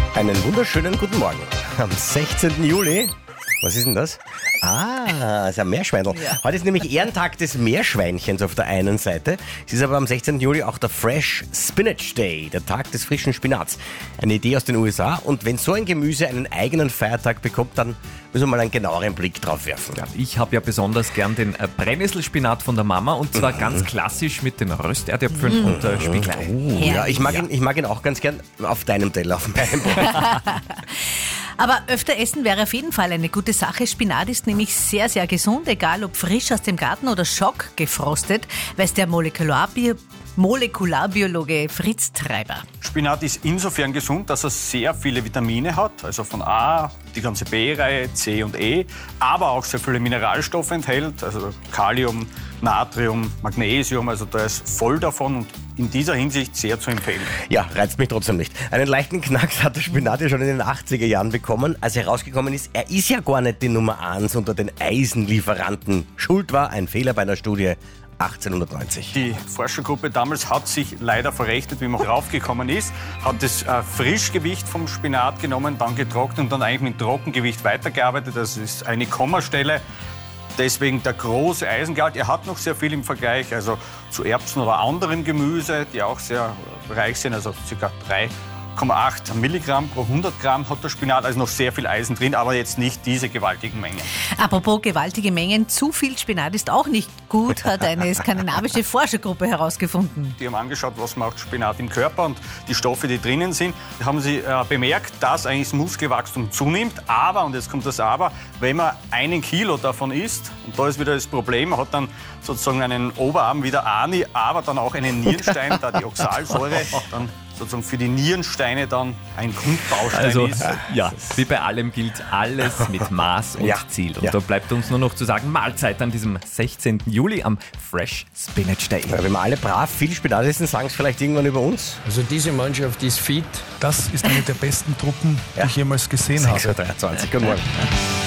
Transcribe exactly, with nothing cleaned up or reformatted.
Einen wunderschönen guten Morgen. Am sechzehnten Juli. Was ist denn das? Ah, das ist ein Meerschweinl. Ja. Heute ist nämlich Ehrentag des Meerschweinchens auf der einen Seite. Es ist aber am sechzehnten Juli auch der Fresh Spinach Day, der Tag des frischen Spinats. Eine Idee aus den U S A. Und wenn so ein Gemüse einen eigenen Feiertag bekommt, dann müssen wir mal einen genaueren Blick drauf werfen. Ja, ich habe ja besonders gern den äh, Brennnesselspinat von der Mama und zwar mhm. ganz klassisch mit den Rösterdäpfeln mhm. und äh, Spiegelei. Oh, ja, ich mag, ja. Ihn, ich mag ihn auch ganz gern auf deinem Teller, auf meinem Boden. Aber öfter essen wäre auf jeden Fall eine gute Sache. Spinat ist nämlich sehr, sehr gesund, egal ob frisch aus dem Garten oder schock gefrostet, weiß der Molekularbi- Molekularbiologe Fritz Treiber. Spinat ist insofern gesund, dass er sehr viele Vitamine hat, also von A, die ganze B-Reihe, C und E, aber auch sehr viele Mineralstoffe enthält, also Kalium, Natrium, Magnesium, also da ist voll davon und in dieser Hinsicht sehr zu empfehlen. Ja, reizt mich trotzdem nicht. Einen leichten Knacks hat der Spinat ja schon in den achtziger Jahren bekommen, als herausgekommen ist, er ist ja gar nicht die Nummer eins unter den Eisenlieferanten. Schuld war ein Fehler bei einer Studie achtzehnhundertneunzig. Die Forschergruppe damals hat sich leider verrechnet, wie man draufgekommen ist, hat das äh, Frischgewicht vom Spinat genommen, dann getrocknet und dann eigentlich mit Trockengewicht weitergearbeitet. Das ist eine Kommastelle. Deswegen der große Eisengehalt. Er hat noch sehr viel im Vergleich also zu Erbsen oder anderen Gemüse, die auch sehr reich sind, also ca. drei Komma acht Milligramm pro hundert Gramm hat der Spinat, also noch sehr viel Eisen drin, aber jetzt nicht diese gewaltigen Mengen. Apropos gewaltige Mengen, zu viel Spinat ist auch nicht gut, hat eine skandinavische Forschergruppe herausgefunden. Die haben angeschaut, was macht Spinat im Körper und die Stoffe, die drinnen sind. Da haben sie äh, bemerkt, dass eigentlich das Muskelwachstum zunimmt, aber, und jetzt kommt das Aber, wenn man einen Kilo davon isst, und da ist wieder das Problem, man hat dann sozusagen einen Oberarm wie der Ani, aber dann auch einen Nierenstein, da die Oxalsäure dann sozusagen für die Nierensteine dann ein Grundbaustein also, ist. Ja, wie bei allem gilt alles mit Maß und ja, Ziel. Und ja. da bleibt uns nur noch zu sagen, Mahlzeit an diesem sechzehnten Juli am Fresh Spinach Day. Ja, wenn wir alle brav viel Spinat essen, sagen es vielleicht irgendwann über uns. Also diese Mannschaft ist fit. Das ist eine der besten Truppen, die ja. ich jemals gesehen habe. sechs Uhr dreiundzwanzig, guten Morgen.